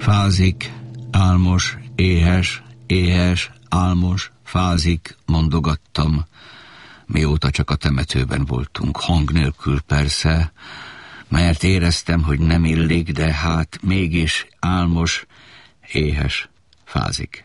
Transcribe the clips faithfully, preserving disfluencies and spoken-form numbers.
Fázik, álmos, éhes, éhes, álmos, fázik, mondogattam, mióta csak a temetőben voltunk, hang nélkül persze, mert éreztem, hogy nem illik, de hát mégis álmos, éhes, fázik.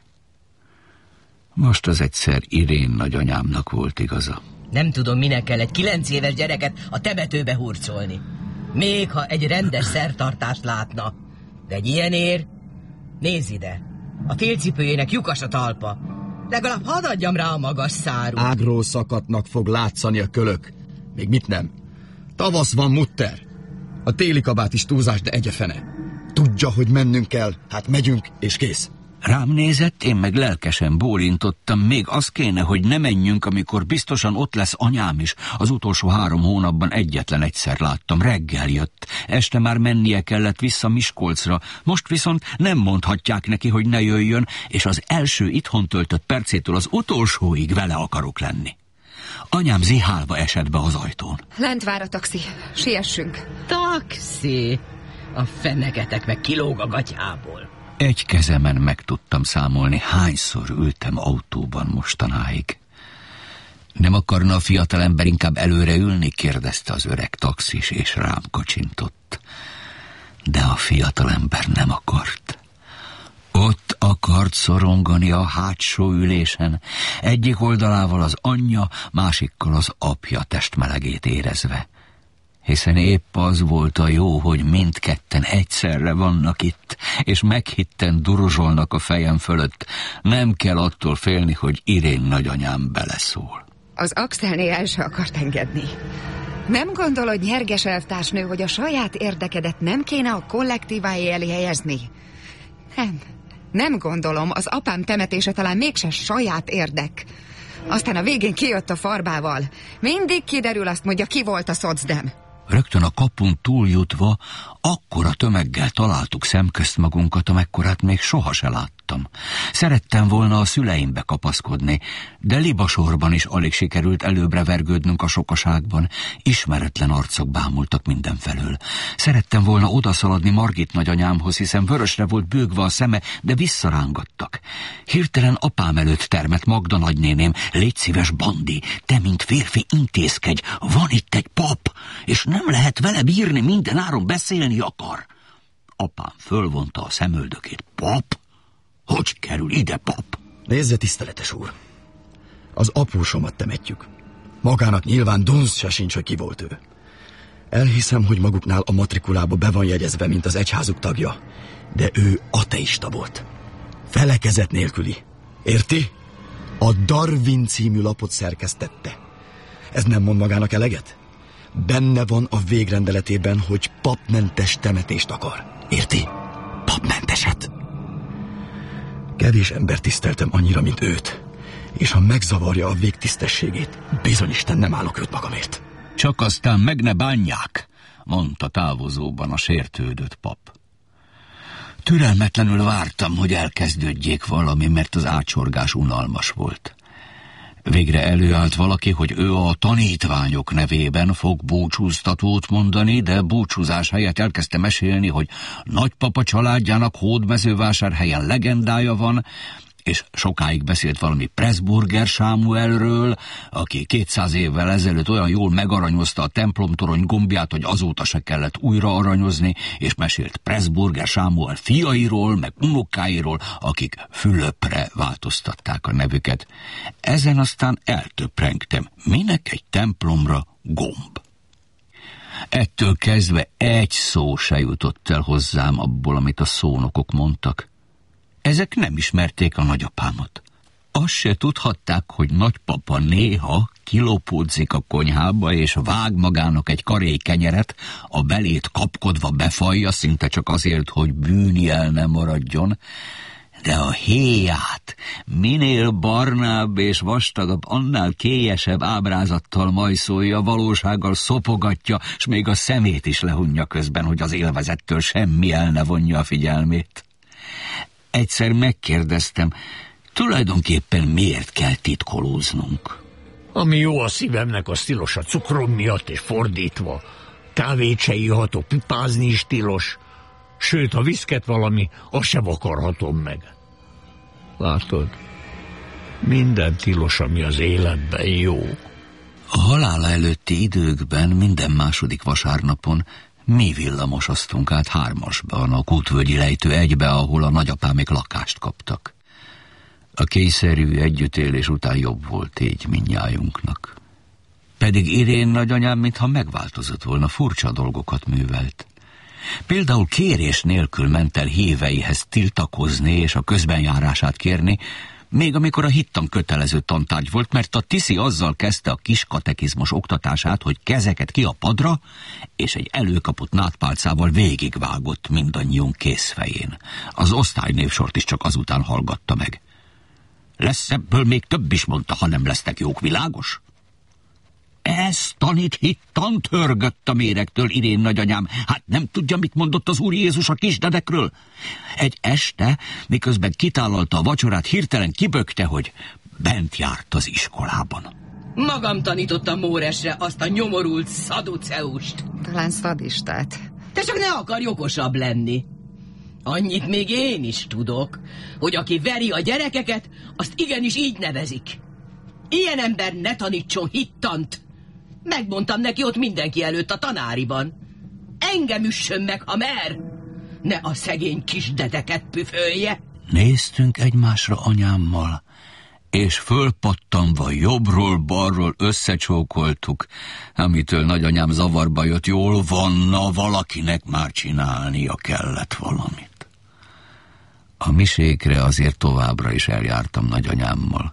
Most az egyszer Irén nagyanyámnak volt igaza. Nem tudom, minek kell egy kilenc éves gyereket a temetőbe hurcolni. Még ha egy rendes szertartást látna. De egy ilyenért, nézz ide, a félcipőjének lyukas a talpa. Legalább hadd adjam rá a magas szárút. Ágról szakadnak fog látszani a kölök. Még mit nem? Tavasz van, mutter. A téli kabát is túlzás, de egyefene. Tudja, hogy mennünk kell, hát megyünk, és kész. Rám nézett, én meg lelkesen bólintottam, még az kéne, hogy ne menjünk, amikor biztosan ott lesz anyám is. Az utolsó három hónapban egyetlen egyszer láttam, reggel jött. Este már mennie kellett vissza Miskolcra, most viszont nem mondhatják neki, hogy ne jöjjön, és az első itthon töltött percétől az utolsóig vele akarok lenni. Anyám zihálva esett be az ajtón. Lent vár a taxi, siessünk. Taxi? A feneketek meg kilóg a gatyából. Egy kezemen meg tudtam számolni, hányszor ültem autóban mostanáig. Nem akarna a fiatalember inkább előre ülni? Kérdezte az öreg taxis, és rám kacsintott. De a fiatalember nem akart. Ott akart szorongani a hátsó ülésen, egyik oldalával az anyja, másikkal az apja testmelegét érezve. Hiszen épp az volt a jó, hogy mindketten egyszerre vannak itt, és meghitten duruzsolnak a fejem fölött. Nem kell attól félni, hogy Irén nagyanyám beleszól. Az Axelnél el se akart engedni. Nem gondolod, nyerges elvtársnő, hogy a saját érdekedet nem kéne a kollektívái elé helyezni? Nem, nem gondolom, az apám temetése talán mégse saját érdek. Aztán a végén kijött a farbával. Mindig kiderül, azt mondja, ki volt a szocdem. Rögtön a kapun túljutva akkora tömeggel találtuk szemközt magunkat, amekkorát még soha se láttam. Szerettem volna a szüleimbe kapaszkodni, de libasorban is alig sikerült előbbre vergődnünk a sokaságban. Ismeretlen arcok bámultak mindenfelől. Szerettem volna odaszaladni Margit nagyanyámhoz, hiszen vörösre volt bőgve a szeme, de visszarángattak. Hirtelen apám előtt termett Magda nagynéném. Légy szíves, Bandi, te mint férfi intézkedj, van itt egy pap, és nem lehet vele bírni, minden áron beszélni akar. Apám fölvonta a szemöldökét. Pap? Hogy kerül ide pap? Nézze, tiszteletes úr, az apósomat temetjük. Magának nyilván dunsz se sincs, hogy ki volt ő. Elhiszem, hogy maguknál a matrikulába be van jegyezve, mint az egyházuk tagja, de ő ateista volt. Felekezet nélküli. Érti? A Darwin című lapot szerkesztette. Ez nem mond magának eleget? Benne van a végrendeletében, hogy papmentes temetést akar. Érti? Papmenteset. Kevés ember tiszteltem annyira, mint őt. És ha megzavarja a végtisztességét, bizony Isten nem állok őt magamért. Csak aztán meg ne bánják, mondta távozóban a sértődött pap. Türelmetlenül vártam, hogy elkezdődjék valami, mert az ácsorgás unalmas volt. Végre előállt valaki, hogy ő a tanítványok nevében fog búcsúztatót mondani, de búcsúzás helyett elkezdte mesélni, hogy nagypapa családjának Hódmezővásárhelyen legendája van, és sokáig beszélt valami Pressburger Sámuelről, aki kétszáz évvel ezelőtt olyan jól megaranyozta a templomtorony gombját, hogy azóta se kellett újra aranyozni, és mesélt Pressburger Sámuel fiairól, meg unokáiról, akik Fülöpre változtatták a nevüket. Ezen aztán eltöprengtem, minek egy templomra gomb? Ettől kezdve egy szó se jutott el hozzám abból, amit a szónokok mondtak. Ezek nem ismerték a nagyapámat. Azt se tudhatták, hogy nagypapa néha kilopódzik a konyhába, és vág magának egy karéj kenyeret, a belét kapkodva befalja, szinte csak azért, hogy bűni el ne maradjon, de a héját minél barnább és vastagabb, annál kélyesebb ábrázattal majszolja, valósággal szopogatja, s még a szemét is lehunja közben, hogy az élvezettől semmi el ne vonja a figyelmét. Egyszer megkérdeztem, tulajdonképpen miért kell titkolóznunk? Ami jó a szívemnek, az tilos a cukrom miatt, és fordítva. Kávét se ihatok, pipázni is tilos. Sőt, ha viszket valami, azt sem akarhatom meg. Látod? Minden tilos, ami az életben jó. A halála előtti időkben minden második vasárnapon mi villamosoztunk át hármasban, a Kútvölgyi lejtő egybe, ahol a nagyapámék lakást kaptak. A kényszerű együttélés után jobb volt így mindnyájunknak. Pedig Irén nagyanyám, mintha megváltozott volna, furcsa dolgokat művelt. Például kérés nélkül ment el híveihez tiltakozni és a közbenjárását kérni, még amikor a hittan kötelező tantárgy volt, mert a tiszi azzal kezdte a kis katekizmus oktatását, hogy kezeket ki a padra, és egy előkapott nádpálcával végigvágott mindannyiunk kézfején. Az osztálynévsort is csak azután hallgatta meg. Lesz ebből még több is, mondta, ha nem lesztek jók, világos? Ez tanít hittan, törgött a méregtől Irén nagyanyám. Hát nem tudja, mit mondott az Úr Jézus a kisdedekről? Egy este, miközben kitállalta a vacsorát, hirtelen kibökte, hogy bent járt az iskolában. Magam tanítottam Móresre azt a nyomorult szaduceust. Talán szadistát. Te csak ne akarj okosabb lenni. Annyit még én is tudok, hogy aki veri a gyerekeket, azt igenis így nevezik. Ilyen ember ne tanítson hittant. Megmondtam neki ott mindenki előtt a tanáriban. Engem üssön meg, ha mer. Ne a szegény kisdedeket püfölje. Néztünk egymásra anyámmal, és fölpattanva jobbról-balról összecsókoltuk, amitől nagyanyám zavarba jött. Jól van, na, valakinek már csinálnia kellett valamit. A misékre azért továbbra is eljártam nagyanyámmal.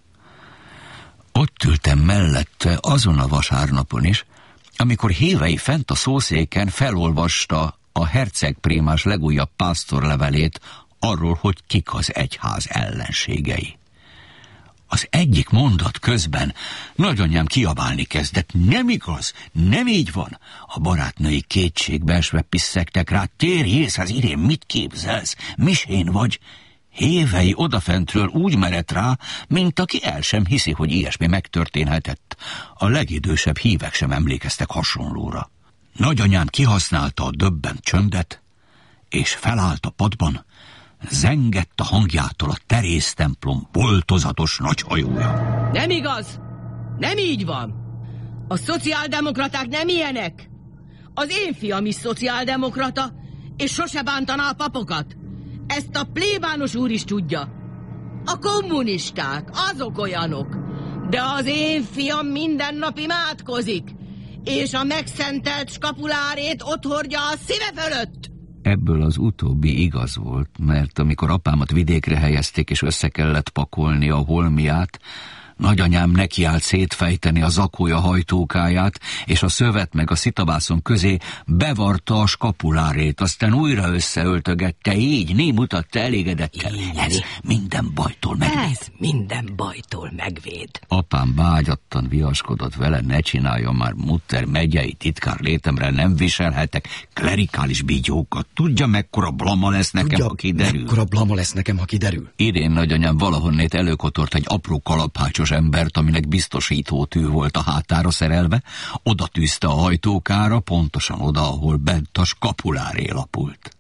Ott ültem mellette azon a vasárnapon is, amikor hívei fent a szószéken felolvasta a hercegprímás legújabb pásztorlevelét arról, hogy kik az egyház ellenségei. Az egyik mondat közben nagyanyám kiabálni kezdett. Nem igaz, nem így van. A barátnői kétségbeesve pisszegtek rá. Térj észhez, Irén, mit képzelsz? Misén vagy? Hévei odafentről úgy merett rá, mint aki el sem hiszi, hogy ilyesmi megtörténhetett. A legidősebb hívek sem emlékeztek hasonlóra. Nagyanyám kihasználta a döbbent csöndet, és felállt a padban, zengett a hangjától a terésztemplom boltozatos nagyhajója. Nem igaz! Nem így van! A szociáldemokraták nem ilyenek! Az én fiam is szociáldemokrata, és sose bántaná a papokat. Ezt a plébános úr is tudja. A kommunisták, azok olyanok. De az én fiam minden nap imádkozik, és a megszentelt skapulárét ott hordja a szíve fölött. Ebből az utóbbi igaz volt, mert amikor apámat vidékre helyezték, és össze kellett pakolni a holmiát, nagyanyám nekiállt szétfejteni a zakója hajtókáját, és a szövet meg a szitavászon közé bevarta a skapulárét, aztán újra összeöltögette, így né mutatta elégedettel. Így. Ez minden bajtól megvéd. Ez minden bajtól megvéd. Apám bágyattan viaskodott vele, ne csináljon már, Mutter megyei titkár létemre nem viselhetek klerikális bígyókat. Tudja, mekkora blama lesz nekem, Tudja, ha kiderül? mekkora blama lesz nekem, ha kiderül? Irén nagyanyám valahonnét előkotort egy apró kalapácsos embert, aminek biztosítótű volt a hátára szerelve, oda tűzte a hajtókára, pontosan oda, ahol bent a skapuláré lapult.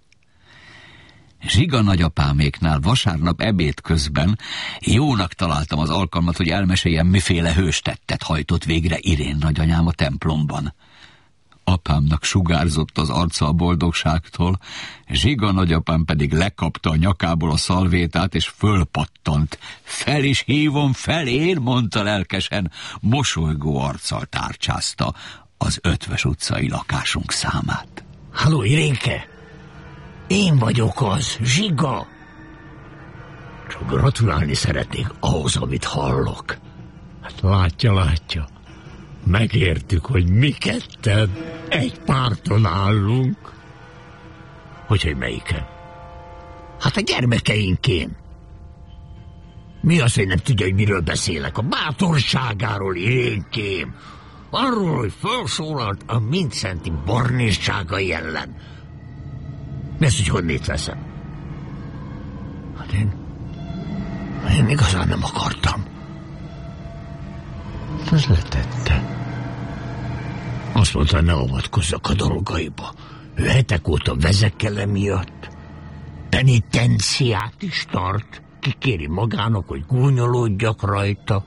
Zsiga nagyapáméknál vasárnap ebéd közben jónak találtam az alkalmat, hogy elmeséljem, miféle hőstettet hajtott végre Irén nagyanyám a templomban. Apámnak sugárzott az arca a boldogságtól, Zsiga nagyapám pedig lekapta a nyakából a szalvétát, és fölpattant. Fel is hívom, felér, mondta lelkesen, mosolygó arccal tárcsázta az Ötvös utcai lakásunk számát. Halló, Irénke! Én vagyok az, Zsiga! Csak gratulálni szeretnék ahhoz, amit hallok. Hát látja, látja. Megértük, hogy mi ketten egy párton állunk. Hogy melyiken? Hát a gyermekeinkén. Mi az, hogy nem tudja, hogy miről beszélek? A bátorságáról, Irénkém. Arról, hogy felszólalt a Mindszenti barnésságai ellen. Nézd, hogy honnét veszem. Hát én... Én igazán nem akartam. Ez letette. Azt mondta, ne avatkozzak a dolgaiba. Ő hetek óta vezekel emiatt. penitenciát is tart. Kikéri magának, hogy gúnyolódjak rajta.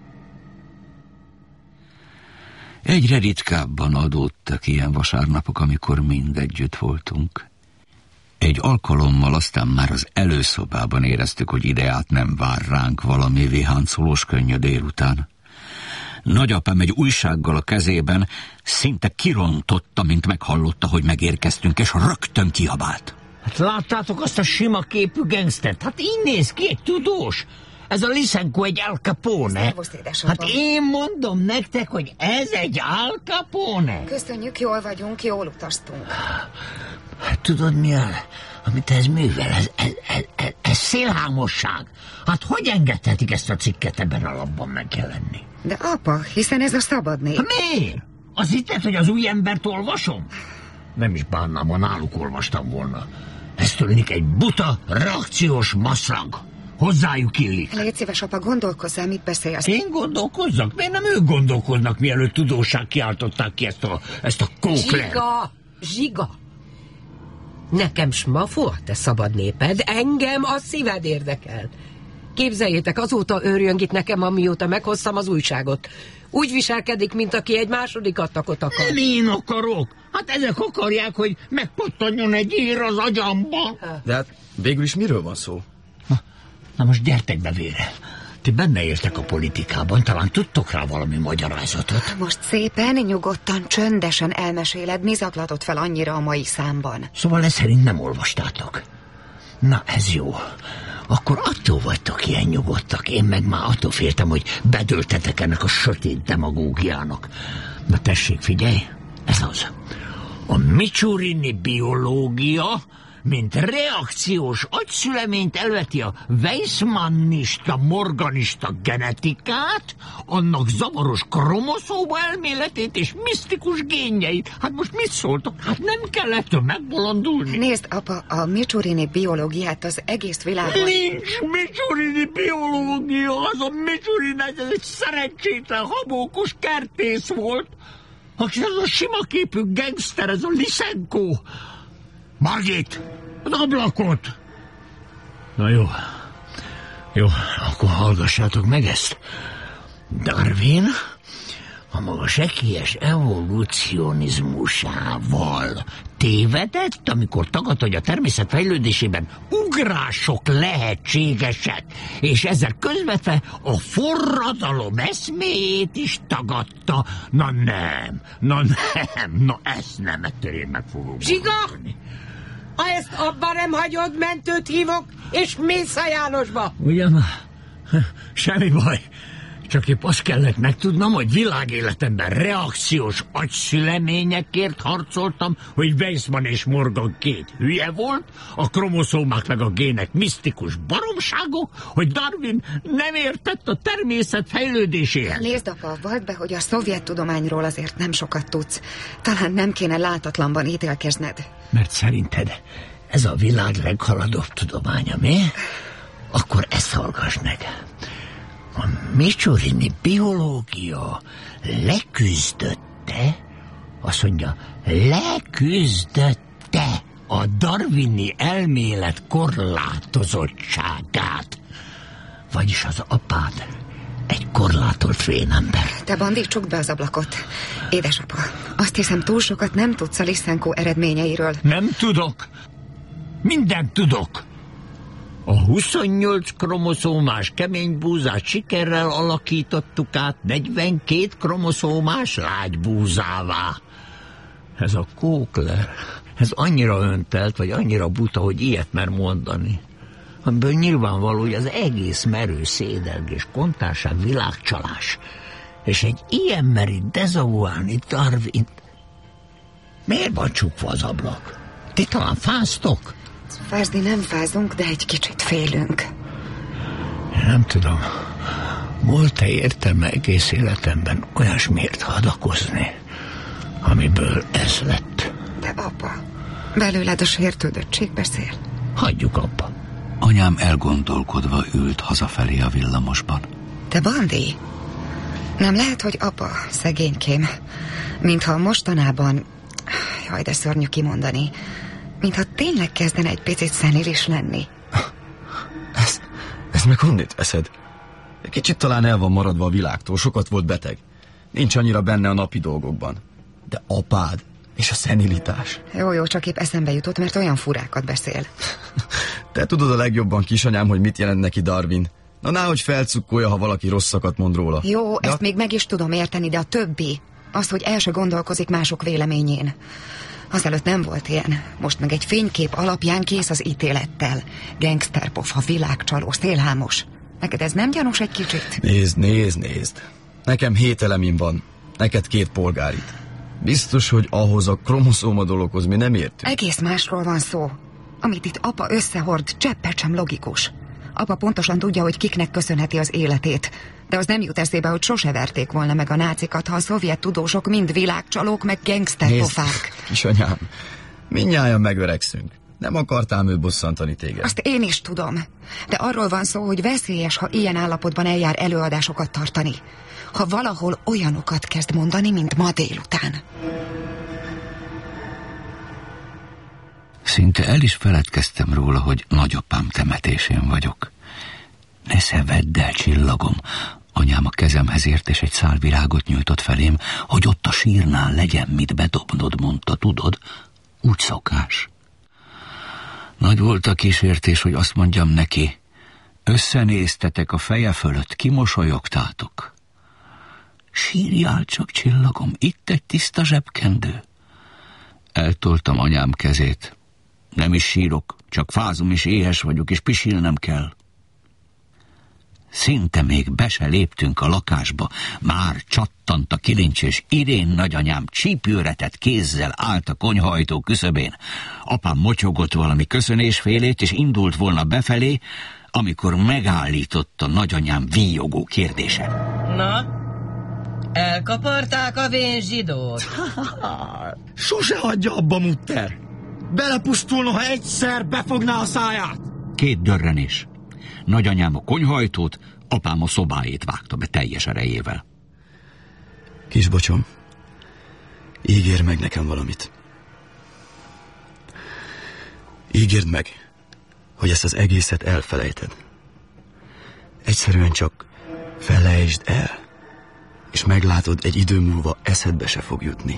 Egyre ritkábban adódtak ilyen vasárnapok, amikor mind együtt voltunk. Egy alkalommal aztán már az előszobában éreztük, hogy ideát nem vár ránk valami viháncolós könnyű délután. Nagyapám egy újsággal a kezében szinte kirontotta, mint meghallotta, hogy megérkeztünk, és rögtön kiabált. Hát láttátok azt a sima képű gangstert? Hát így néz ki, egy tudós. Ez a Lysenko egy Al Capone. Szervusz, édesapám. Hát én mondom nektek, hogy ez egy Al Capone. Köszönjük, jól vagyunk, jól utaztunk. Hát tudod mi a, amit ez művel? Ez, ez, ez, ez, ez szélhámosság. Hát hogy engedhetik ezt a cikket ebben a lapban megjelenni? De apa, hiszen ez a szabad nép. Hát miért? Az hitted, hogy az új embert olvasom? Nem is bánnám, ha náluk olvastam volna. Ez tűnik egy buta, reakciós maszlang. Hozzájuk illik. Légy szíves, apa, gondolkozzál, mit beszélsz. Én gondolkozzak? Miért nem ők gondolkoznak, mielőtt tudósság kiáltották ki ezt a, ezt a kókler? Zsiga! Zsiga! Nekem smafó a te szabad néped, engem a szíved érdekel. Képzeljétek, azóta őrjöng itt nekem, amióta meghoztam az újságot. Úgy viselkedik, mint aki egy második attakot akar. Nem én akarok. Hát ezek akarják, hogy megpattanjon egy ír az agyamba. De hát végül is miről van szó? Na, na most gyertek be vére. Ti benne éltek a politikában, talán tudtok rá valami magyarázatot. Most szépen, nyugodtan, csöndesen elmeséled, mi zaklatott fel annyira a mai számban. Szóval ezt szerint nem olvastátok. Na, ez jó. Akkor attól vagytok ilyen nyugodtak. Én meg már attól féltem, hogy bedőltetek ennek a sötét demagógiának. Na tessék, figyelj, ez az. A Micsurini biológia, mint reakciós agyszüleményt elveti a Weissmannista, morganista genetikát, annak zavaros kromoszóma elméletét és misztikus génjeit. Hát most mit szóltok? Hát nem kell ettől megbolondulni. Nézd, apa, a Micsurini biológiát az egész világon... Nincs Micsurini biológia, az a Micsurini, ez egy szerencsétlen, habókos kertész volt. Aki ez a sima képű gangster, ez a Lysenko. Margit, az ablakot! Na jó, jó, akkor hallgassátok meg ezt. Darwin a maga sekélyes evolúcionizmusával tévedett, amikor tagadta, hogy a természet fejlődésében ugrások lehetségesek, és ezzel közvetve a forradalom eszméjét is tagadta. Na nem, na nem, na ezt nem, ettől én meg fogom Zsiga! mondani. Ha ezt abba nem hagyod, mentőt hívok, és mész a Jánosba. Ugyan, semmi baj. Csak épp azt kellett megtudnom, hogy világéletemben reakciós agyszüleményekért harcoltam, hogy Weissmann és Morgan két hülye volt, a kromoszómák meg a gének misztikus baromságok, hogy Darwin nem értett a természet fejlődéséhez. Nézd, apa, vald be, hogy a szovjet tudományról azért nem sokat tudsz. Talán nem kéne látatlanban ítélkezned. Mert szerinted ez a világ leghaladóbb tudománya, mi? Akkor ezt hallgass meg. A Micsurini biológia leküzdötte, azt mondja, leküzdötte a darwini elmélet korlátozottságát. Vagyis az apád egy korlátolt fénember. Te bandítsuk be az ablakot. Édesapa, azt hiszem, túl sokat nem tudsz a Lysenko eredményeiről. Nem tudok. Mindent tudok. A huszonnyolc kromoszómás kemény búzát sikerrel alakítottuk át negyvenkét kromoszómás lágy búzává. Ez a Kókler, ez annyira öntelt, vagy annyira buta, hogy ilyet mer mondani. Amiből nyilvánvaló, hogy az egész merő szédelgés, kontárság, világcsalás. És egy ilyen meri dezavuálni Darwint. Miért van csukva az ablak? Ti talán fáztok? Fázni nem fázunk, de egy kicsit félünk. Nem tudom. Volt-e értelme egész életemben olyasmiért hadakozni, amiből ez lett? De apa, belőled a sértődöttség beszél. Hagyjuk abba. Anyám elgondolkodva ült hazafelé a villamosban. Te Bandi? Nem lehet, hogy apa, szegénykém, mintha mostanában, jaj, de szörnyű kimondani, Mintha tényleg kezdene egy picit szenilis lenni. Ez, ez meg honnét veszed? Kicsit talán el van maradva a világtól, sokat volt beteg. Nincs annyira benne a napi dolgokban. De apád és a szenilitás. Jó, jó, csak épp eszembe jutott, mert olyan furákat beszél. Te tudod a legjobban, kisanyám, hogy mit jelent neki Darwin. Na, náhogy felcukkolja, ha valaki rosszakat mond róla. Jó, de ezt a... még meg is tudom érteni, de a többi, az, hogy el se gondolkozik mások véleményén. Azelőtt nem volt ilyen. Most meg egy fénykép alapján kész az ítélettel. Gangsterpofa, világcsaló, szélhámos. Neked ez nem gyanús egy kicsit? Nézd, nézd, nézd. Nekem hét elemim van, neked két polgárit. Biztos, hogy ahhoz a kromoszóma dologhoz mi nem értünk. Egész másról van szó. Amit itt apa összehord, cseppet sem logikus. Apa pontosan tudja, hogy kiknek köszönheti az életét. De az nem jut eszébe, hogy sose verték volna meg a nácikat, ha a szovjet tudósok mind világcsalók, meg gangsterpofák. Kisanyám, mindnyájan megöregszünk. Nem akartám ő bosszantani téged. Azt én is tudom. De arról van szó, hogy veszélyes, ha ilyen állapotban eljár előadásokat tartani. Ha valahol olyanokat kezd mondani, mint ma délután. Szinte el is feledkeztem róla, hogy nagyapám temetésén vagyok. Ne szevedd el, csillagom! Anyám a kezemhez ért, és egy szál virágot nyújtott felém, hogy ott a sírnál legyen mit bedobnod, mondta, tudod? Úgy szokás. Nagy volt a kísértés, hogy azt mondjam neki, összenéztetek a feje fölött, kimosolyogtátok. Sírjál csak, csillagom, itt egy tiszta zsebkendő. Eltoltam anyám kezét. Nem is sírok, csak fázom és éhes vagyok, és pisilnem kell. Szinte még be se léptünk a lakásba, már csattant a kilincs, és Irén nagyanyám csípőretett kézzel állt a konyhajtó küszöbén. Apám motyogott valami köszönésfélét, és indult volna befelé, amikor megállította nagyanyám víjogó kérdése. Na, elkaparták a vén zsidót? Sose hagyja abba, mutter! Belepusztulna, ha egyszer befogná a száját! Két dörrenés. Nagyanyám a konyhajtót, apám a szobájét vágta be teljes erejével. Kisbocsom, ígérd meg nekem valamit. Ígérd meg, hogy ezt az egészet elfelejted. Egyszerűen csak felejtsd el, és meglátod, egy idő múlva eszedbe se fog jutni.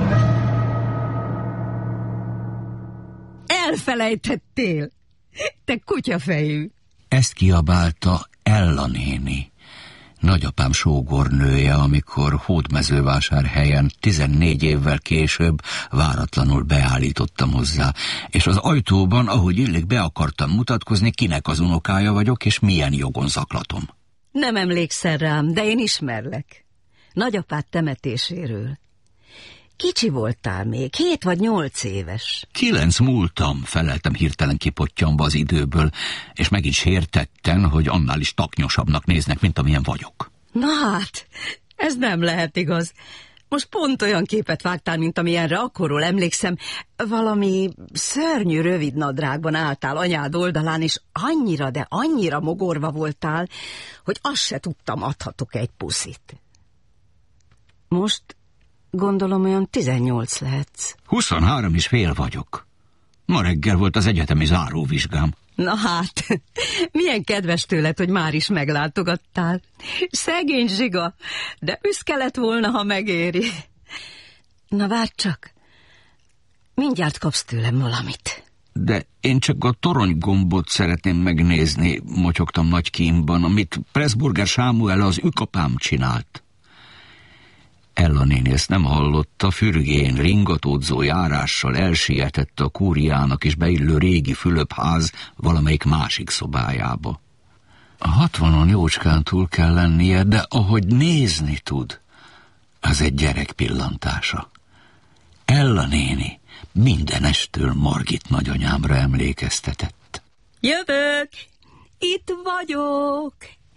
Elfelejtettél, te kutyafejű! Ezt kiabálta Ella néni, nagyapám sógornője, amikor Hódmezővásárhelyen tizennégy évvel később váratlanul beállítottam hozzá, és az ajtóban, ahogy illik, be akartam mutatkozni, kinek az unokája vagyok, és milyen jogon zaklatom. Nem emlékszel rám, de én ismerlek. Nagyapád temetéséről. Kicsi voltál még, hét vagy nyolc éves. Kilenc múltam, feleltem hirtelen kipottyanva az időből, és megint sértetten, hogy annál is taknyosabbnak néznek, mint amilyen vagyok. Na hát, ez nem lehet igaz. Most pont olyan képet vágtál, mint amilyenre akkorról emlékszem. Valami szörnyű rövid nadrágban álltál anyád oldalán, és annyira, de annyira mogorva voltál, hogy azt se tudtam, adhatok egy puszit. Most gondolom olyan tizennyolc lehetsz. Huszonhárom és fél vagyok. Ma reggel volt az egyetemi záróvizsgám. Na hát, milyen kedves tőled, hogy már is meglátogattál. Szegény zsiga, de büszke lett volna, ha megéri. Na várj csak, mindjárt kapsz tőlem valamit. De én csak a toronygombot szeretném megnézni, motyogtam nagy kímban, amit Pressburger Sámuel az ükapám csinált. Ella néni ezt nem hallotta, fürgén, ringatódzó járással elsietett a kúriának is beillő régi Fülöp-ház valamelyik másik szobájába. A hatvanon jócskán túl kell lennie, de ahogy nézni tud, az egy gyerek pillantása. Ella néni mindenestől Margit nagyanyámra emlékeztetett. Jövök! Itt vagyok!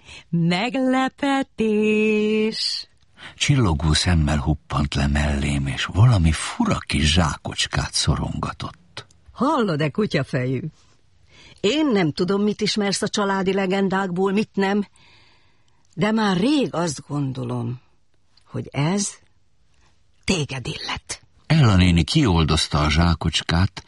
Meglepetés! Csillogó szemmel huppant le mellém, és valami fura kis zsákocskát szorongatott. Hallod-e, kutyafejű? Én nem tudom, mit ismersz a családi legendákból, mit nem, de már rég azt gondolom, hogy ez téged illet. Ella néni kioldozta a zsákocskát,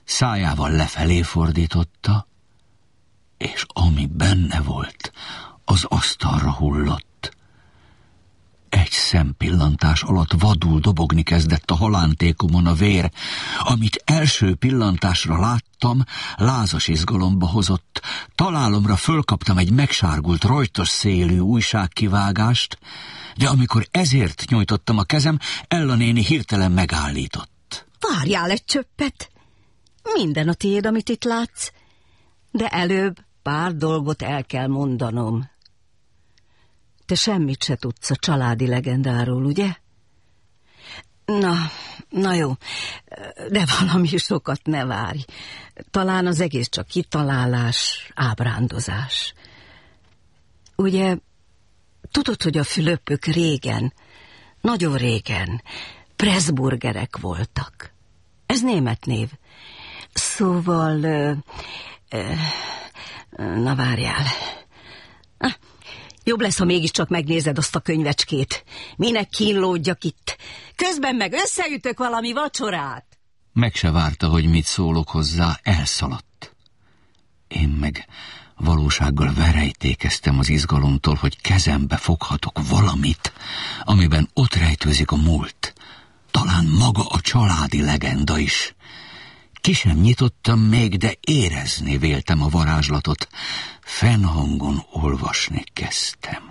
szájával lefelé fordította, és ami benne volt, az asztalra hullott. Egy szempillantás alatt vadul dobogni kezdett a halántékomon a vér. Amit első pillantásra láttam, lázas izgalomba hozott. Találomra fölkaptam egy megsárgult, rojtos szélű újságkivágást, de amikor ezért nyújtottam a kezem, Ella néni hirtelen megállított. Várjál egy csöppet! Minden a tiéd, amit itt látsz, de előbb pár dolgot el kell mondanom. Te semmit se tudsz a családi legendáról, ugye? Na, na jó, de valami sokat ne várj. Talán az egész csak kitalálás, ábrándozás. Ugye, tudod, hogy a Fülöpök régen, nagyon régen, Pressburgerek voltak. Ez német név. Szóval, ö, ö, na várjál. Ah, jobb lesz, ha mégiscsak megnézed azt a könyvecskét. Minek kínlódjak itt? Közben meg összeütök valami vacsorát. Meg se várta, hogy mit szólok hozzá, elszaladt. Én meg valósággal verejtékeztem az izgalomtól, hogy kezembe foghatok valamit, amiben ott rejtőzik a múlt. Talán maga a családi legenda is. Ki sem nyitottam még, de érezni véltem a varázslatot. Fennhangon olvasni kezdtem.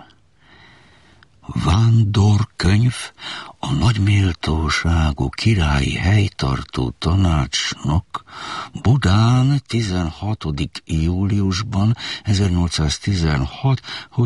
Vándorkönyv a nagyméltóságú királyi helytartó tanácsnok Budán tizenhatodik júliusban ezernyolcszáztizenhat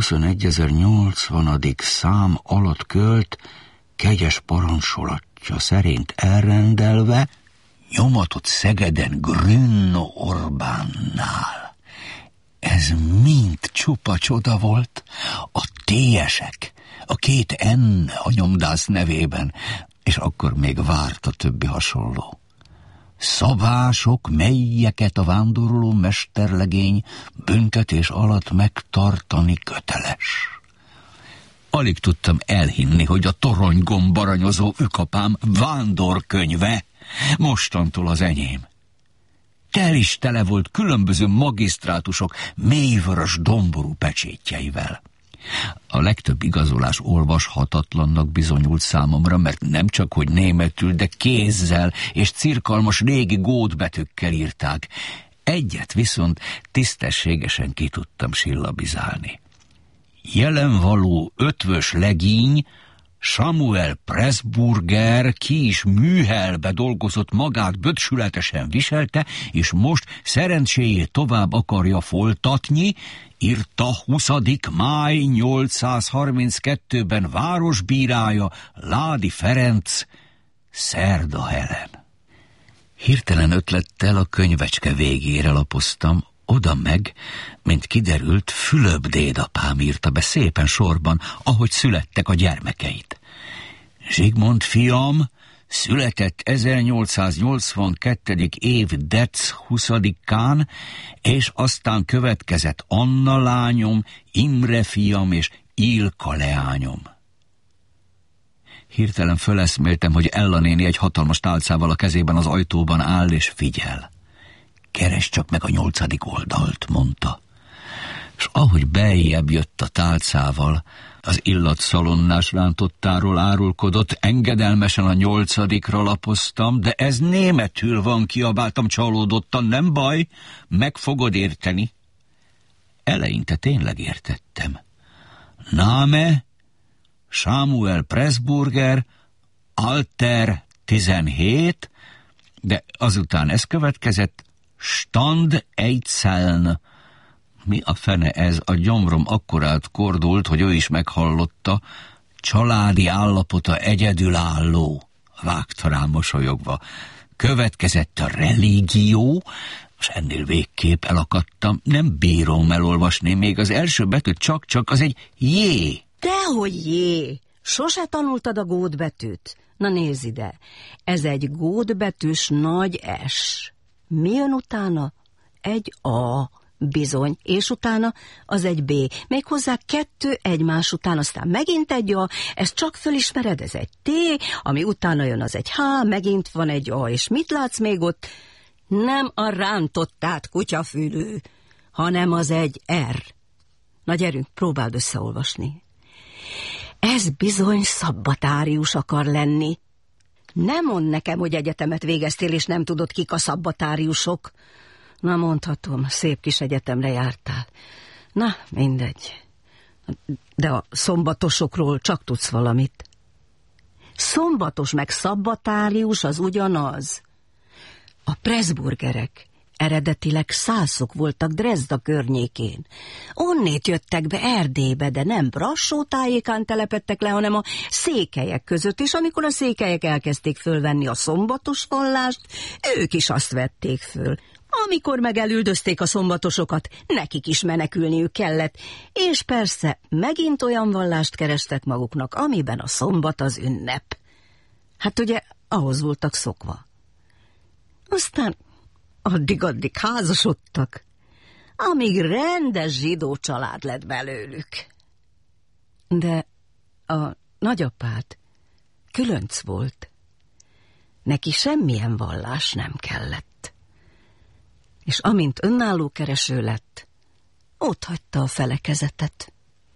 huszonegyezer-nyolcvanadik szám alatt költ kegyes parancsolatja szerint elrendelve, nyomatott Szegeden Grünno Orbánnál. Ez mind csupa csoda volt. A téesek, a két N a nyomdász nevében, és akkor még várt a többi hasonló. Szabások, melyeket a vándorló mesterlegény büntetés alatt megtartani köteles. Alig tudtam elhinni, hogy a toronygomb baranyozó ükapám vándorkönyve mostantól az enyém. Tel is tele volt különböző magisztrátusok mélyvörös domború pecsétjeivel. A legtöbb igazolás olvashatatlannak bizonyult számomra, mert nem csak hogy németül, de kézzel és cirkalmas régi gótbetűkkel írták. Egyet viszont tisztességesen ki tudtam sillabizálni. Jelenvaló ötvös legíny, Samuel Pressburger ki is műhelbe dolgozott magát, bötsületesen viselte, és most szerencséjét tovább akarja folytatni, írta huszadik máj nyolcszázharminckettőben városbírája Ládi Ferenc, Szerda Helen. Hirtelen ötlettel a könyvecske végére lapoztam, oda meg, mint kiderült, Fülöp dédapám írta be szépen sorban, ahogy születtek a gyermekeit. Zsigmond fiam született ezernyolcszáznyolcvankettő. év dec huszadikán, és aztán következett Anna lányom, Imre fiam és Ilka leányom. Hirtelen föleszméltem, hogy Ella néni egy hatalmas tálcával a kezében az ajtóban áll és figyel. Keresd csak meg a nyolcadik oldalt, mondta. És ahogy beljebb jött a tálcával, az illatszalonnás rántottáról árulkodott, engedelmesen a nyolcadikra lapoztam, de ez németül van, kiabáltam csalódottan, nem baj, meg fogod érteni. Eleinte tényleg értettem. Name, Samuel Pressburger, Alter tizenhét, de azután ez következett, Stand Eitzeln. Mi a fene ez? A gyomrom akkorát kordult, hogy ő is meghallotta. Családi állapota egyedülálló, vágta rám mosolyogva. Következett a religió, és ennél végképp elakadtam. Nem bírom elolvasni, még az első betűt csak-csak, az egy jé. Dehogy jé! Sose tanultad a gótbetűt? Na nézd ide, ez egy gótbetűs nagy S. Mi jön utána? Egy A, bizony, és utána az egy B. Méghozzá kettő egymás után, aztán megint egy A, ezt csak fölismered, ez egy T, ami utána jön az egy H, megint van egy A, és mit látsz még ott? Nem a rántottát kutyafülű, hanem az egy R. Na gyerünk, próbáld összeolvasni. Ez bizony szabbatárius akar lenni. Ne mondd nekem, hogy egyetemet végeztél, és nem tudod, kik a szabbatáriusok. Na mondhatom, szép kis egyetemre jártál. Na, mindegy. De a szombatosokról csak tudsz valamit. Szombatos meg szabbatárius az ugyanaz. A pressburgerek eredetileg szászok voltak Dresda környékén. Onnét jöttek be Erdélybe, de nem Brassó tájékán telepedtek le, hanem a székelyek között, és amikor a székelyek elkezdték fölvenni a szombatos vallást, ők is azt vették föl. Amikor meg elüldözték a szombatosokat, nekik is menekülniük kellett, és persze megint olyan vallást kerestek maguknak, amiben a szombat az ünnep. Hát ugye ahhoz voltak szokva. Aztán addig-addig házasodtak, amíg rendes zsidó család lett belőlük. De a nagyapád különc volt. Neki semmilyen vallás nem kellett. És amint önálló kereső lett, otthagyta a felekezetet.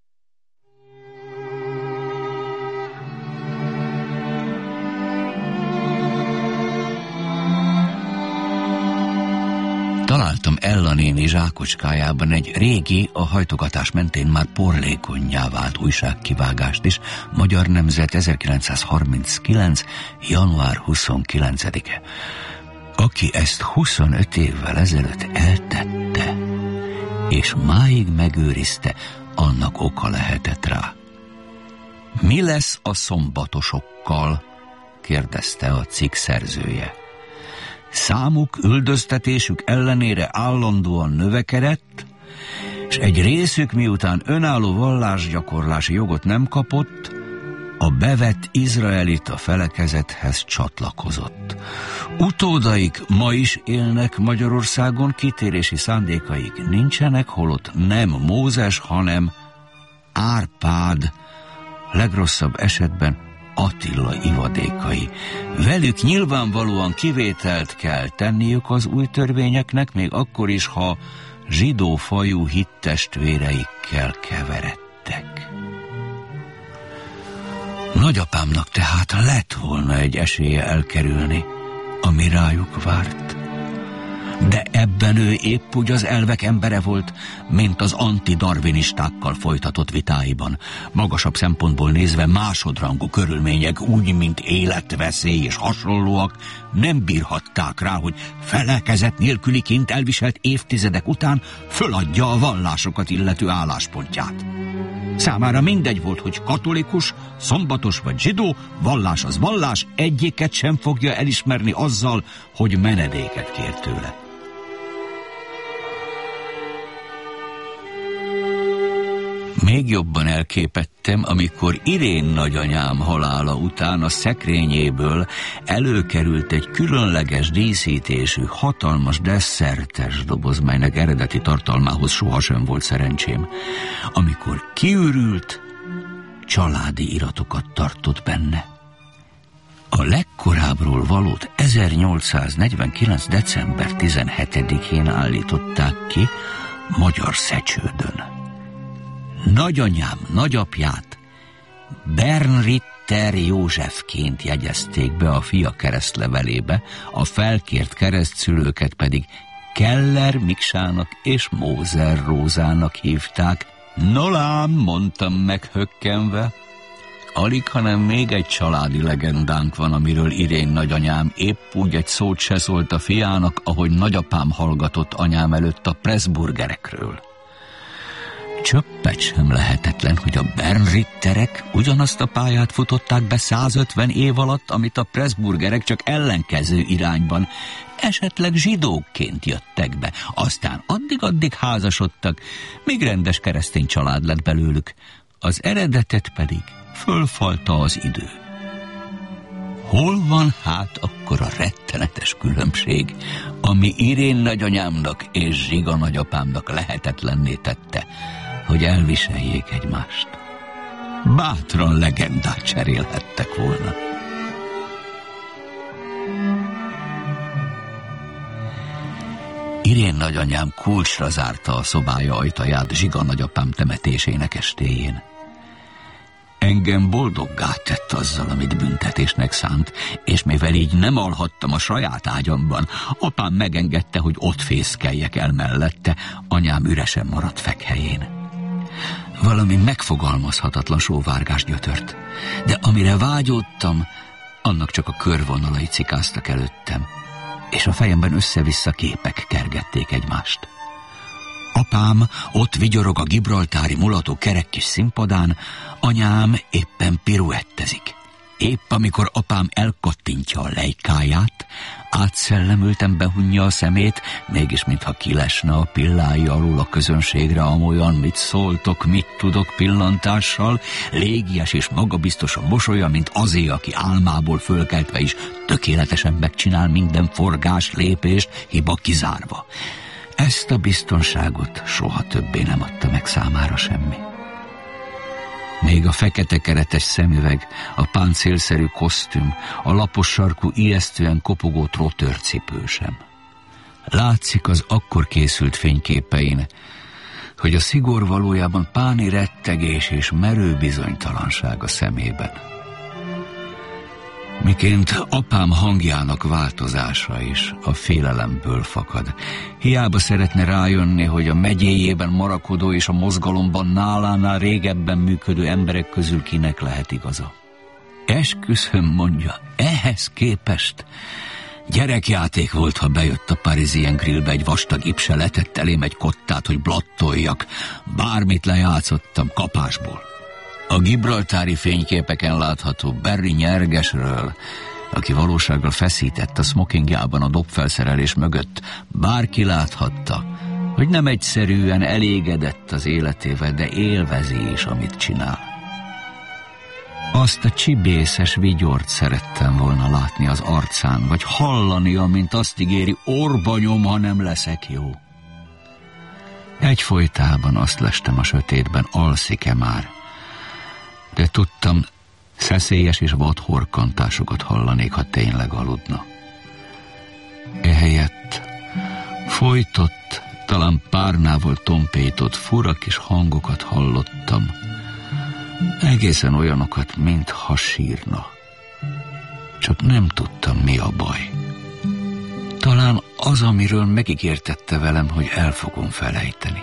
Találtam Ella néni zsákocskájában egy régi, a hajtogatás mentén már porlékonnyá vált újságkivágást is, Magyar Nemzet, ezerkilencszázharminckilenc. január huszonkilencedike. Aki ezt huszonöt évvel ezelőtt eltette, és máig megőrizte, annak oka lehetett rá. Mi lesz a szombatosokkal? Kérdezte a cikk szerzője. Számuk, üldöztetésük ellenére állandóan növekedett, és egy részük, miután önálló vallásgyakorlási jogot nem kapott, a bevett izraelita felekezethez csatlakozott. Utódaik ma is élnek Magyarországon, kitérési szándékaik nincsenek, holott nem Mózes, hanem Árpád, legrosszabb esetben Attila ivadékai. Velük nyilvánvalóan kivételt kell tenniük az új törvényeknek, még akkor is, ha zsidó fajú hittestvéreikkel keveredtek. Nagyapámnak tehát lett volna egy esélye elkerülni, ami rájuk várt. De ebben ő épp úgy az elvek embere volt, mint az antidarwinistákkal folytatott vitáiban. Magasabb szempontból nézve másodrangú körülmények, úgy, mint életveszély és hasonlóak, nem bírhatták rá, hogy felekezet nélküliként elviselt évtizedek után föladja a vallásokat illető álláspontját. Számára mindegy volt, hogy katolikus, szombatos vagy zsidó, vallás az vallás, egyiket sem fogja elismerni azzal, hogy menedéket kér tőle. Még jobban elképettem, amikor Irén nagyanyám halála után a szekrényéből előkerült egy különleges díszítésű, hatalmas desszertes doboz, melynek eredeti tartalmához sohasem volt szerencsém. Amikor kiürült, családi iratokat tartott benne. A legkorábbról valót ezernyolcszáznegyvenkilenc. december tizenhetedikén állították ki Magyar Szecsődön. Nagyanyám nagyapját Bernritter Józsefként jegyezték be a fia keresztlevelébe, a felkért keresztszülőket pedig Keller Miksának és Mózer Rózának hívták. Nolám, mondtam meghökkenve. Alig, hanem még egy családi legendánk van, amiről Irén nagyanyám épp úgy egy szót se szólt a fiának, ahogy nagyapám hallgatott anyám előtt a pressburgerekről. Csöppet sem lehetetlen, hogy a Bernritterek ugyanazt a pályát futották be százötven év alatt, amit a pressburgerek, csak ellenkező irányban, esetleg zsidókként jöttek be. Aztán addig-addig házasodtak, míg rendes keresztény család lett belőlük. Az eredetet pedig fölfalta az idő. Hol van hát akkor a rettenetes különbség, ami Irén nagyanyámnak és Zsiga nagyapámnak lehetetlenné tette, hogy elviseljék egymást? Bátran legendát cserélhettek volna. Irén nagyanyám kulcsra zárta a szobája ajtaját Zsiga nagyapám temetésének estéjén. Engem boldoggá tett azzal, amit büntetésnek szánt, és mivel így nem alhattam a saját ágyamban, apám megengedte, hogy ott fészkeljek el mellette, anyám üresen maradt fekhelyén. Valami megfogalmazhatatlan sóvárgás gyötört, de amire vágyódtam, annak csak a körvonalai cikáztak előttem, és a fejemben össze-vissza képek kergették egymást. Apám ott vigyorog a gibraltári mulató kerek kis színpadán, anyám éppen piruettezik. Épp amikor apám elkattintja a lejkáját, átszellemülten behunja a szemét, mégis mintha kilesne a pillái alul a közönségre, amolyan mit szóltok, mit tudok pillantással, légies és magabiztos a mosolya, mint azé, aki álmából fölkeltve is tökéletesen megcsinál minden forgás, lépést, hiba kizárva. Ezt a biztonságot soha többé nem adta meg számára semmi. Még a fekete keretes szemüveg, a páncélszerű kosztüm, a lapos sarkú, ijesztően kopogó trotőrcipő sem. Látszik az akkor készült fényképein, hogy a szigor valójában páni rettegés és merő bizonytalanság a szemében. Miként apám hangjának változása is a félelemből fakad. Hiába szeretne rájönni, hogy a megyéjében marakodó és a mozgalomban nálánál régebben működő emberek közül kinek lehet igaza. Esküszöm, mondja, ehhez képest gyerekjáték volt, ha bejött a Parisien Grillbe egy vastag ipse, letett elém egy kottát, hogy blattoljak. Bármit lejátszottam kapásból. A gibraltári fényképeken látható Barry nyergesről, aki valósággal feszített a smokingjában a dobfelszerelés mögött, bárki láthatta, hogy nem egyszerűen elégedett az életével, de élvezi is, amit csinál. Azt a csibészes vigyort szerettem volna látni az arcán, vagy hallani, amint azt ígéri, orba nyom, ha nem leszek jó. Egyfolytában azt lestem a sötétben, alszik-e már, de tudtam, szeszélyes és vad horkantásokat hallanék, ha tényleg aludna. Ehelyett folytott, talán párnával tompított, fura kis hangokat hallottam, egészen olyanokat, mintha sírna. Csak nem tudtam, mi a baj. Talán az, amiről megígértette velem, hogy el fogom felejteni.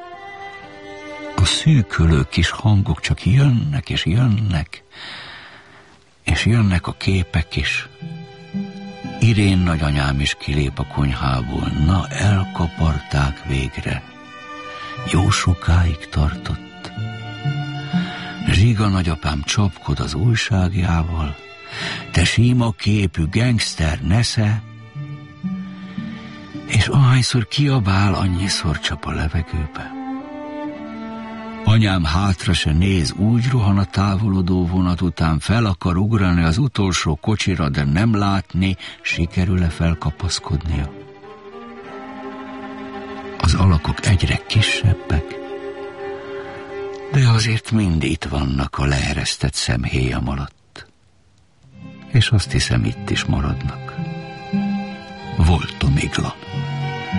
A szűkölő kis hangok csak jönnek és jönnek, és jönnek a képek is. Irén nagyanyám is kilép a konyhából. Na, elkaparták végre. Jó sokáig tartott. Zsiga nagyapám csapkod az újságjával. Te sima képű gangster, nesze. És ahányszor kiabál, annyiszor csap a levegőbe. Anyám hátra se néz, úgy rohan a távolodó vonat után, fel akar ugrani az utolsó kocsira, de nem látni, sikerül-e felkapaszkodnia. Az alakok egyre kisebbek, de azért mind itt vannak a leeresztett szemhéjam alatt. És azt hiszem, itt is maradnak. Voltom iglan.